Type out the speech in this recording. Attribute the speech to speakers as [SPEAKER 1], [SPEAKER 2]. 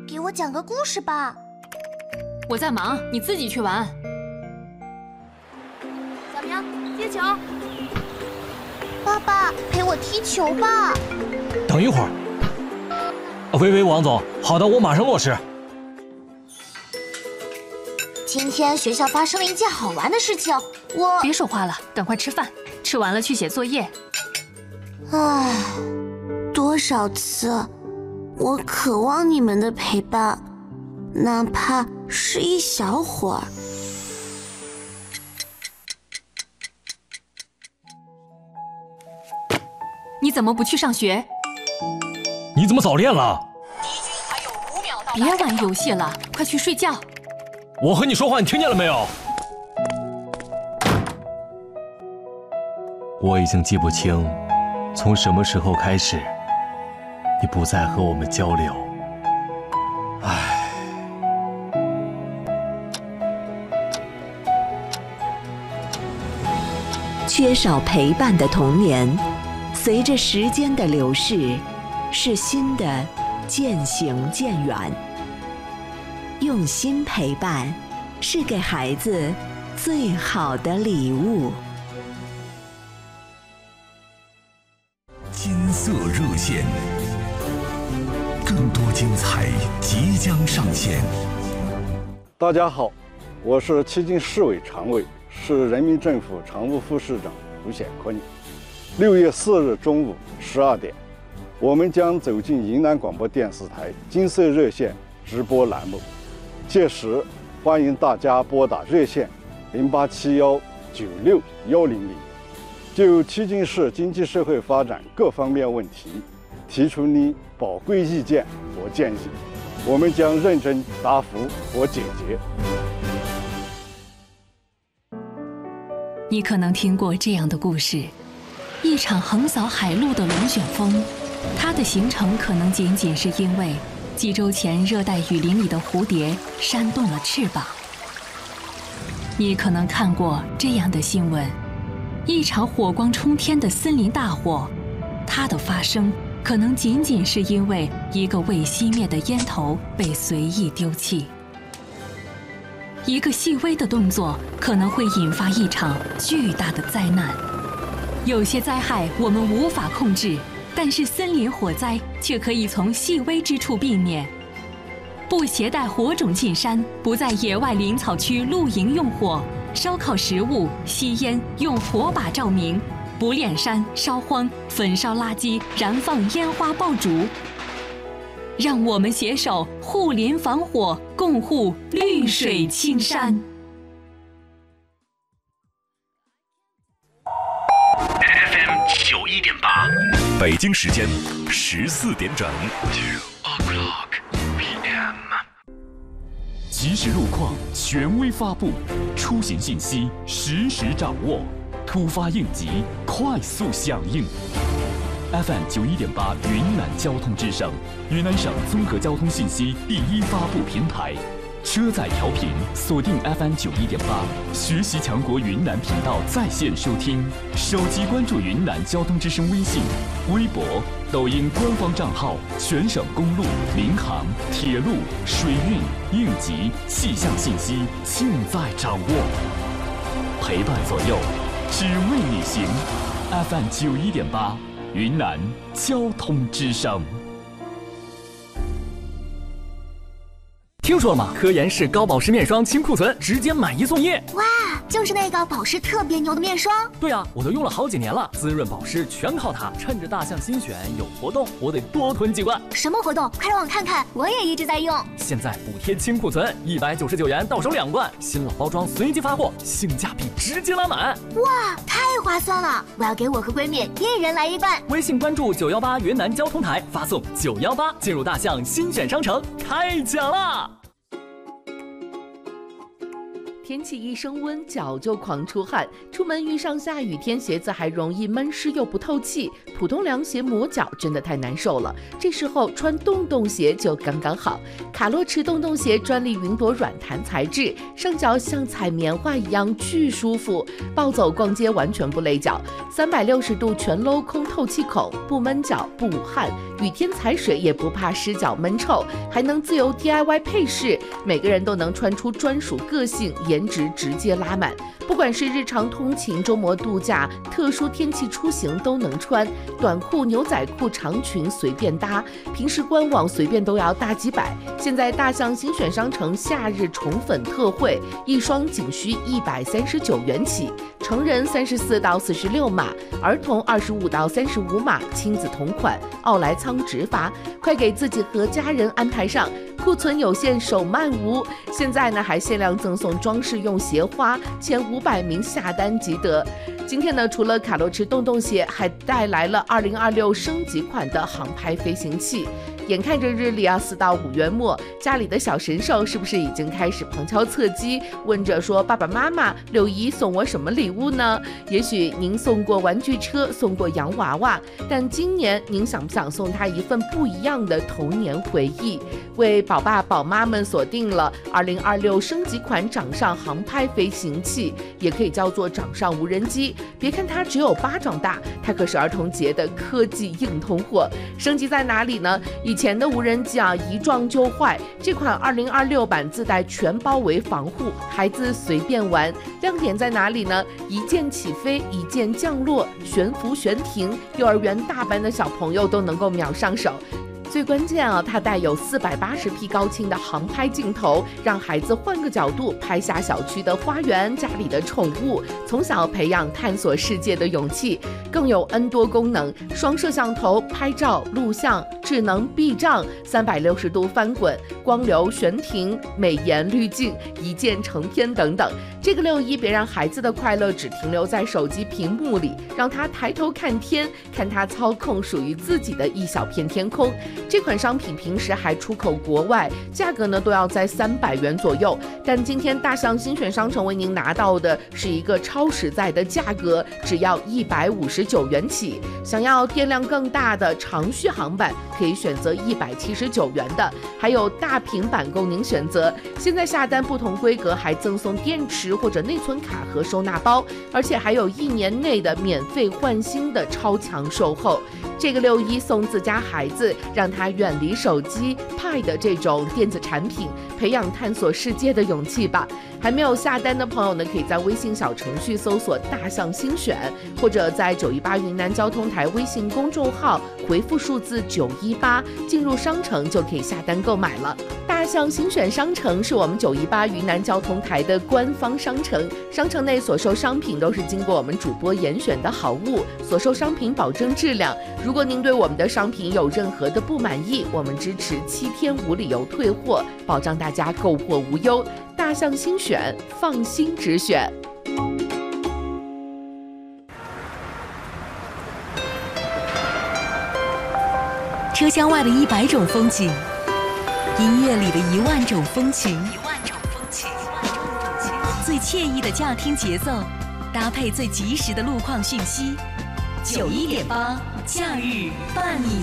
[SPEAKER 1] 给我讲个故事吧。
[SPEAKER 2] 我在忙，你自己去玩。
[SPEAKER 3] 小明，接球。
[SPEAKER 1] 爸爸，陪我踢球吧。
[SPEAKER 4] 等一会儿。喂，王总，好的，我马上落实。
[SPEAKER 1] 今天学校发生了一件好玩的事情，我……
[SPEAKER 2] 别说话了，赶快吃饭，吃完了去写作业。
[SPEAKER 1] 唉，多少次，我渴望你们的陪伴，哪怕是一小会儿。
[SPEAKER 2] 你怎么不去上学？
[SPEAKER 4] 你怎么早恋了？
[SPEAKER 2] 别玩游戏了，快去睡觉。
[SPEAKER 4] 我和你说话，你听见了没有？我已经记不清，从什么时候开始，你不再和我们交流。唉。
[SPEAKER 5] 缺少陪伴的童年，随着时间的流逝，是新的渐行渐远。用心陪伴，是给孩子最好的礼物。
[SPEAKER 6] 金色热线，更多精彩即将上线。
[SPEAKER 7] 大家好，我是迄今市委常委，市人民政府常务副市长胡显坤。6月4日中午12点，我们将走进云南广播电视台金色热线直播栏目，届时欢迎大家拨打热线0871961100，就迄今市经济社会发展各方面问题提出你宝贵意见和建议，我们将认真答复和解决。
[SPEAKER 2] 你可能听过这样的故事：一场横扫海陆的龙卷风，它的形成可能仅仅是因为几周前热带雨林里的蝴蝶扇动了翅膀。你可能看过这样的新闻：一场火光冲天的森林大火，它的发生可能仅仅是因为一个未熄灭的烟头被随意丢弃。一个细微的动作可能会引发一场巨大的灾难。有些灾害我们无法控制，但是森林火灾却可以从细微之处避免。不携带火种进山，不在野外林草区露营用火，烧烤食物、吸烟用火把照明，不炼山、烧荒、焚烧垃圾、燃放烟花爆竹。让我们携手护林防火，共护绿水青山。
[SPEAKER 6] FM 91.8，北京时间14点整。2:00 PM。即时路况权威发布，出行信息实时掌握，突发应急快速响应。FM 91.8云南交通之声，云南省综合交通信息第一发布平台。车载调频锁定 FM 91.8，学习强国云南频道在线收听，手机关注云南交通之声微信、微博、抖音官方账号，全省公路、民航、铁路、水运、应急、气象信息尽在掌握，陪伴左右，只为你行。FM 91.8，云南交通之声。
[SPEAKER 8] 听说了吗？科颜氏高保湿面霜清库存，直接买1送1。
[SPEAKER 1] 哇，就是那个保湿特别牛的面霜。
[SPEAKER 8] 对啊，我都用了好几年了，滋润保湿全靠它。趁着大象新选有活动，我得多囤几罐。
[SPEAKER 1] 什么活动？快让我看看，我也一直在用。
[SPEAKER 8] 现在补贴清库存，199元到手2罐，新老包装随机发货，性价比直接拉满。
[SPEAKER 1] 哇，太划算了！我要给我和闺蜜1人来1罐。
[SPEAKER 8] 微信关注918云南交通台，发送918进入大象新选商城，开奖啦！
[SPEAKER 9] 天气一升温，脚就狂出汗，出门遇上下雨天，鞋子还容易闷湿又不透气，普通凉鞋磨脚真的太难受了。这时候穿洞洞鞋就刚刚好。卡洛驰洞洞鞋专利云朵软弹材质，上脚像踩棉花一样巨舒服，暴走逛街完全不勒脚。360度全镂空透气孔，不闷脚不捂汗， 雨天踩水也不怕湿脚闷臭，还能自由 DIY 配饰，每个人都能穿出专属个性，颜值直接拉满。不管是日常通勤、周末度假、特殊天气出行都能穿，短裤、牛仔裤、长裙随便搭，平时官网随便都要大几百。现在大象新选商城夏日宠粉特惠，一双仅需139元起，成人34到46码，儿童25到35码，亲子同款，奥莱仓直发，快给自己和家人安排上。库存有限，手慢无。现在呢，还限量赠送装饰用鞋花，前500名下单即得。今天呢，除了卡洛驰洞洞鞋，还带来了2026升级款的航拍飞行器。眼看着日历4到5月末，家里的小神兽是不是已经开始旁敲侧击，问着说爸爸妈妈6一送我什么礼物呢？也许您送过玩具车，送过洋娃娃，但今年您想不想送他一份不一样的童年回忆？为宝爸宝妈们锁定了2026升级款掌上航拍飞行器，也可以叫做掌上无人机。别看它只有巴掌大，它可是儿童节的科技硬通货。升级在哪里呢？以前的无人机一撞就坏，这款2026版自带全包围防护，孩子随便玩。亮点在哪里呢？一键起飞，一键降落，悬浮悬停，幼儿园大班的小朋友都能够秒上手。最关键它带有480P 高清的航拍镜头，让孩子换个角度拍下小区的花园、家里的宠物，从小培养探索世界的勇气。更有 N 多功能，双摄像头、拍照、录像、智能避障、360度翻滚、光流悬停、美颜滤镜、一键成片等等。这个6一别让孩子的快乐只停留在手机屏幕里，让他抬头看天，看他操控属于自己的一小片天空。这款商品平时还出口国外，价格呢都要在300元左右，但今天大象新选商城为您拿到的是一个超实在的价格，只要159元起。想要电量更大的长续航版，可以选择179元的，还有大平板供您选择。现在下单不同规格还赠送电池或者内存卡和收纳包，而且还有1年内的免费换新的超强售后。这个6一送自家孩子，让他远离手机、Pad 这种电子产品，培养探索世界的勇气吧。还没有下单的朋友呢，可以在微信小程序搜索大象新选，或者在918云南交通台微信公众号回复数字918，进入商城就可以下单购买了。大象新选商城是我们918云南交通台的官方商城，商城内所售商品都是经过我们主播严选的好物，所售商品保证质量。如果您对我们的商品有任何的不满意，我们支持7天无理由退货，保障大家购货无忧。大象新选，放心直选。
[SPEAKER 2] 车厢外的100种风景，音乐里的1万种风情，最惬意的驾听节奏，搭配最及时的路况讯息。91.8，假日伴你